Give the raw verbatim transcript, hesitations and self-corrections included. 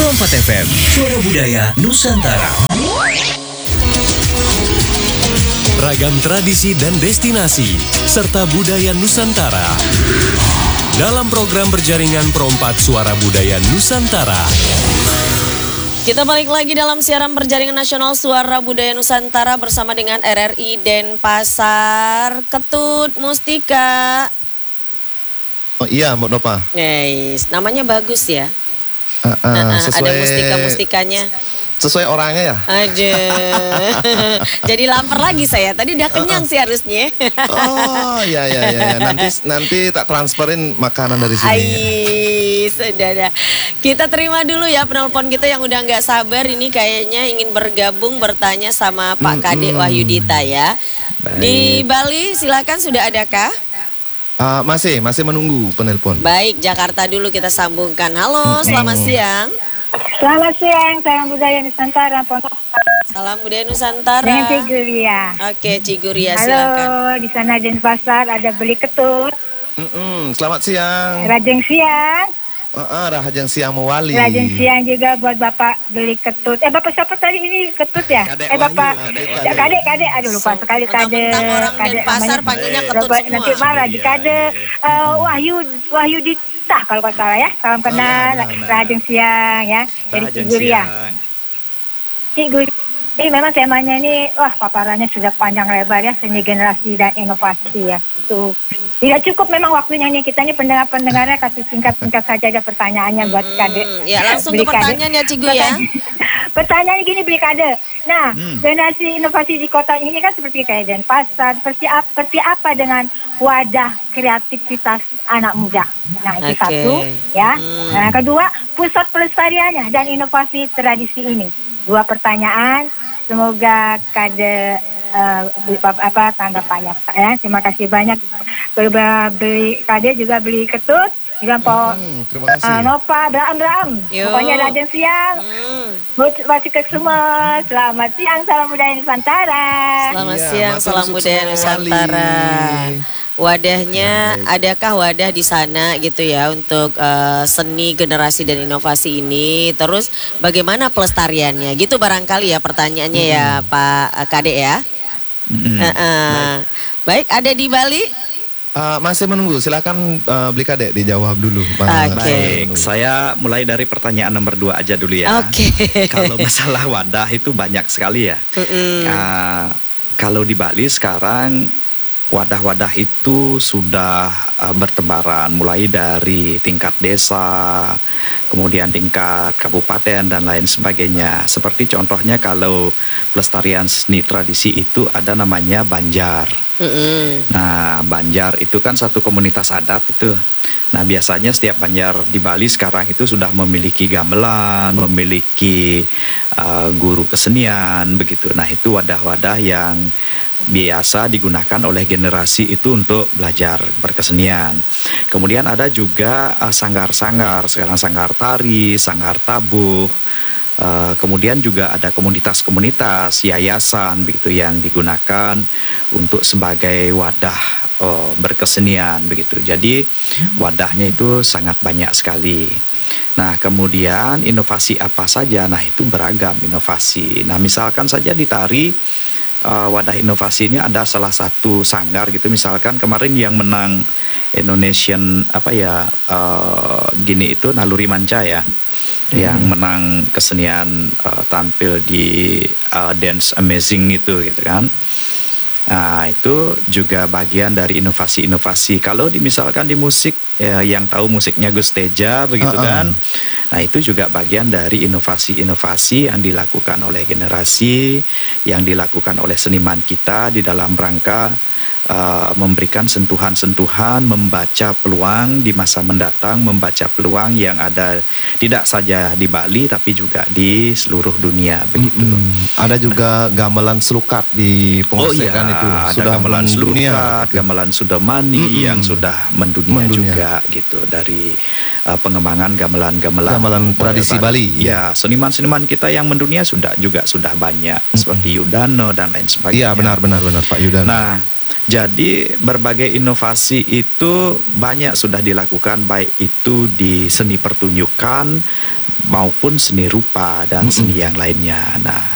Prompat F M, suara budaya Nusantara. Ragam tradisi dan destinasi, serta budaya Nusantara. Dalam program berjaringan Perompat Suara Budaya Nusantara. Kita balik lagi dalam siaran berjaringan nasional Suara Budaya Nusantara bersama dengan R R I Denpasar. Ketut Mustika. Oh iya Mbak Nopa. Guys, namanya bagus ya. Uh, uh, uh, sesuai, ada mustika-mustikanya. Sesuai orangnya ya. Aduh. Jadi lapar lagi saya. Tadi udah kenyang uh, uh. sih harusnya. Oh iya iya iya. Nanti nanti tak transferin makanan dari sini. Ai, sudah dah. Kita terima dulu ya penelpon kita yang udah nggak sabar ini kayaknya ingin bergabung bertanya sama Pak Kade mm-hmm. Wahyudita ya. Baik. Di Bali silakan sudah adakah? Uh, masih, masih menunggu penelpon. Baik, Jakarta dulu kita sambungkan. Halo, selamat siang. Selamat siang, salam budaya Nusantara. Salam budaya Nusantara. Dengan Ciguria. Oke, Ciguria silakan. Halo, di sana Denpasar ada beli ketut. Mm-mm, selamat siang. Rajeng siang. Uh, uh, Rahajeng siang mewali. Rajeng siang juga buat Bapak beli ketut. Eh Bapak siapa tadi ini ketut ya? Kadek eh Bapak. Kadek, kadek, kadek. Aduh lupa so, sekali kadek. Orang Denpasar panggilnya ketut semua. Nanti marah di kadek. Uh, Wahyu, Wahyu di Tah kalau nggak salah ya. Salam kenal. Oh, ya, nah, nah. Rajeng siang ya. Dari Ciguria. Ciguria. Ini memang temanya ini, wah paparannya sudah panjang lebar ya, seni generasi dan inovasi ya. Itu tidak cukup memang waktunya nih, kita ini pendengar-pendengarnya kasih singkat-singkat saja ada pertanyaannya hmm, buat Kade. Ya langsung ke pertanyaan ya Cigu ya. Pertanyaannya gini beli Kade. Nah, hmm. generasi inovasi di kota ini kan seperti kayak Denpasar, seperti apa, seperti apa dengan wadah kreativitas anak muda. Nah itu okay. satu ya. Hmm. Nah kedua, pusat pelestariannya dan inovasi tradisi ini. Dua pertanyaan, semoga Kade uh, apa tanggapannya ya. Terima kasih banyak. Beli Kade juga beli ketut, juga po hmm, terima kasih. Uh, Nova, Bram Bram. Pokoknya rajin siang. Hmm. Buat masih ke semua. Selamat siang, salam budaya Nusantara. Selamat ya, siang, salam budaya Nusantara. Wadahnya, adakah wadah di sana gitu ya untuk uh, seni generasi dan inovasi ini? Terus bagaimana pelestariannya? Gitu barangkali ya pertanyaannya hmm. ya Pak Kade ya. Hmm. Uh, uh. Baik. Baik, ada di Bali? Uh, masih menunggu, silakan uh, beli Kade dijawab dulu. Oke, okay. Saya mulai dari pertanyaan nomor dua aja dulu ya. Oke. Okay. Kalau masalah wadah itu banyak sekali ya. Uh, kalau di Bali sekarang wadah-wadah itu sudah uh, bertebaran mulai dari tingkat desa, kemudian tingkat kabupaten dan lain sebagainya. Seperti contohnya kalau pelestarian seni tradisi itu ada namanya Banjar. Mm-hmm. Nah, Banjar itu kan satu komunitas adat itu. Nah, biasanya setiap Banjar di Bali sekarang itu sudah memiliki gamelan, memiliki uh, guru kesenian begitu. Nah, itu wadah-wadah yang biasa digunakan oleh generasi itu untuk belajar berkesenian. Kemudian ada juga uh, sanggar-sanggar, sekarang sanggar tari, sanggar tabuh. Uh, kemudian juga ada komunitas-komunitas, yayasan begitu yang digunakan untuk sebagai wadah uh, berkesenian begitu. Jadi wadahnya itu sangat banyak sekali. Nah, kemudian inovasi apa saja? Nah, itu beragam inovasi. Nah, misalkan saja di tari, Uh, wadah inovasi ini ada salah satu sanggar gitu, misalkan kemarin yang menang Indonesian apa ya uh, gini itu Naluri Manca ya, hmm. yang menang kesenian uh, tampil di uh, Dance Amazing itu gitu kan. Nah, itu juga bagian dari inovasi-inovasi. Kalau di, misalkan di musik, ya, yang tahu musiknya Gus Teja begitu uh-uh. kan. Nah, itu juga bagian dari inovasi-inovasi yang dilakukan oleh generasi, yang dilakukan oleh seniman kita di dalam rangka uh, memberikan sentuhan-sentuhan, membaca peluang di masa mendatang, membaca peluang yang ada tidak saja di Bali tapi juga di seluruh dunia begitu. Mm-hmm. Ada juga nah, gamelan selukat di pengusikan oh, iya, itu ada sudah gamelan mendunia, selukat, gamelan sudamani mm-hmm. yang sudah mendunia, mendunia juga gitu dari uh, pengembangan gamelan-gamelan gamelan tradisi Bali. Ya, seniman-seniman kita yang mendunia sudah juga sudah banyak mm-hmm. seperti Yudano dan lain sebagainya. Iya, benar benar benar Pak Yudano. Nah, jadi berbagai inovasi itu banyak sudah dilakukan, baik itu di seni pertunjukan, maupun seni rupa dan seni yang lainnya. Nah,